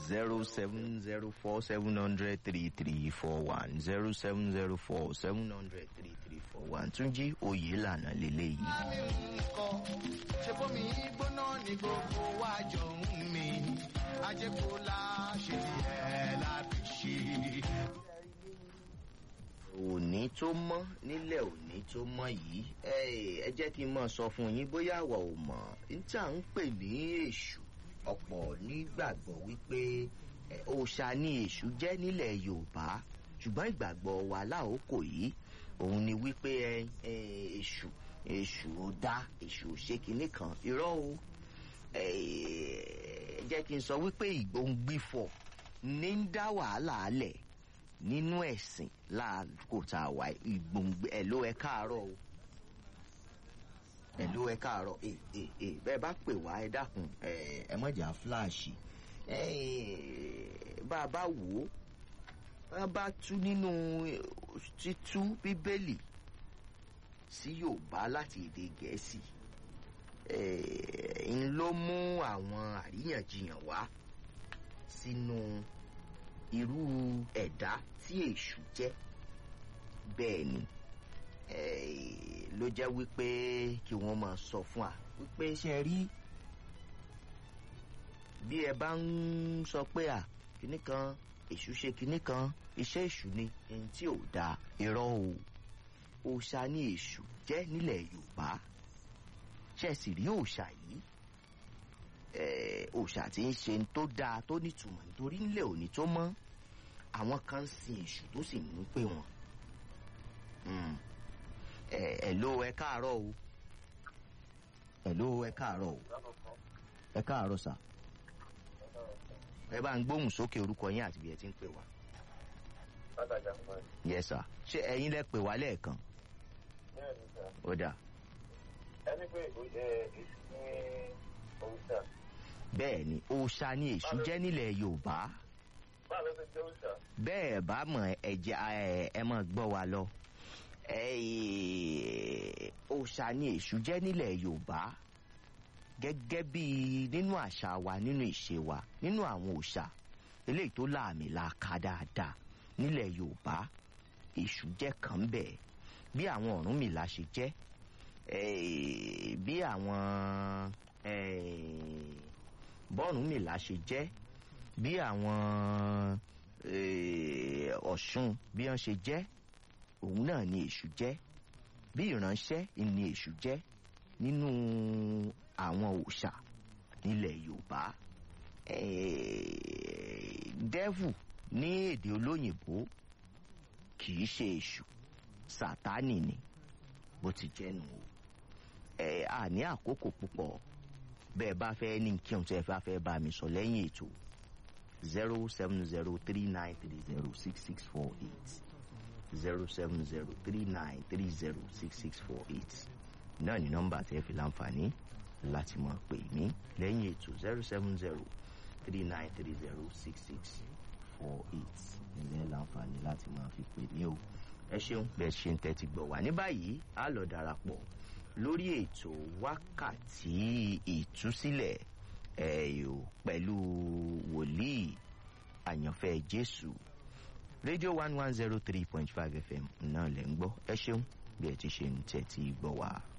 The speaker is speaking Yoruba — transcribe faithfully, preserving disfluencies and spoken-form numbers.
zero seven zero four seven hundred three three four one zero seven zero four seven hundred three three four one. Túnjí Oyèlànà lélẹ́yìí. ṣe bó mi gbóná ní gbogbo wájọ ń mi ajẹ́kọ̀ọ́lá ṣe ẹ̀ láti ṣe. Òní tó mọ́ nílẹ̀ òní tó mọ́ yìí ẹ jẹ́ kí n máa sọ fún yín bóyá àwa ò mọ̀ ní tí à ń pè ní èṣù. Ọ̀pọ̀ nígbàgbọ́ wípé òòṣà ni èṣù jẹ́ nílẹ̀ Yorùbá ṣùgbọ́n ìgbàgbọ́ wa láòkò yìí òun ni wípé èṣù èṣù ò dá èṣù ò ṣe kinní kan irọ́ o jẹ́ kí n sọ wípé ìgbóngbífọ̀ ní ń dá wàhálà lẹ̀ nínú ẹ̀sìn láàkó tá a wà ìgbóngbé ẹ̀ ló ẹ káàárọ̀ o. Ẹ̀lú ẹ káàárọ̀ ẹ ẹ ẹ bẹ́ẹ̀ bá pè wá ẹ dákun ẹ ẹ mọ̀jà fúláàṣì bá a bá wò ó bá a bá tú nínú títú bíbélì sí Yorùbá láti èdè Gẹ̀ẹ́sì ń ló mú àwọn àríyànjiyàn wá sínú irú ẹ̀dá tí èṣù jẹ́ bẹ́ẹ̀ ni. Ló jẹ́ wípé kí wọ́n máa sọ fún wa wípé ṣe rí bí ẹ bá ń sọ pé à kíní kan èṣù ṣe kíní kan iṣẹ́ èṣù ni ẹni tí ò dáa irọ́ o òòṣà ni èṣù jẹ́ nílẹ̀ Yorùbá ṣe sì rí òòṣà yìí òòṣà tí ń ṣe tó dáa tó nítumọ̀ nítorí nílẹ̀ òní tó mọ́ àwọn kan ń sin èṣù tó sì ń pè wọ́n. Hello ẹ káàárọ̀ o. Hello ẹ káàárọ̀ o. Ẹ káàárọ̀ sà. Ẹ bá ń gbóhùn sókè orúkọ yín àti bí ẹ ti ń pè wá. Yes sir. Ṣé ẹ̀yin lẹ pè wá lẹ́ẹ̀kan? Ó dà. Ẹni pé èṣù ní òòṣà. Bẹ́ẹ̀ ni òòṣà ni èṣù jẹ́ nílẹ̀ Yorùbá. Báwo ló ṣe jẹ́ òòṣà? Bẹ́ẹ̀ bá mọ̀ ẹ̀jẹ̀ ẹ mọ̀ gbọ́ wa lọ. Òòṣà ni èṣù jẹ́ nílẹ̀ Yorùbá gẹ́gẹ́ bí nínú àṣà wa nínú ìṣe wa nínú àwọn òòṣà eléyìí tó láàmì láàka dáadáa nílẹ̀ Yorùbá èṣù jẹ́ kan bẹ́ẹ̀ bí àwọn Ọ̀rúnmìlà ṣe jẹ́ bí àwọn bọ́ọ̀rúnmìlà ṣe jẹ́ bí àwọn Ọ̀ṣun bí wọ́n ṣe jẹ́ òun náà ni èṣù jẹ́ bí ìránṣẹ́ ni èṣù jẹ́ nínú àwọn òòṣà nílẹ̀ Yorùbá. Devil ní èdè olóyìnbó kì í ṣe èṣù Sátánì ni bó ti jẹ́ nù o. A ní àkókò púpọ̀ bẹ́ẹ̀ bá fẹ́ ní kí ohun tí ẹ bá fẹ́ bá mi sọ lẹ́yìn ètò zero seven zero three nine three zero six six four eight zero seven zero three nine three zero six six four eight náà ni nọ́mbà tẹ́ fi láǹfààní láti máa pè mí lẹ́yìn ètò zero seven zero three nine three zero six six four eight nílẹ̀ láǹfààní láti máa fi pè mí o. Ẹ ṣeun bẹ́ẹ̀ ṣe ń tẹ́tí gbọ́ wá ní báyìí a lọ darapọ̀ lórí ètò wákàtí ìtúsílẹ̀ ẹ̀yọ́ pẹ̀lú wòlíì àyànfẹ́ Jésù rédíò one one zero three point five F M náà lẹ́ ń gbọ́ ẹ ṣeun bí ẹ ti ṣe ń tẹ́tí gbọ́ wá.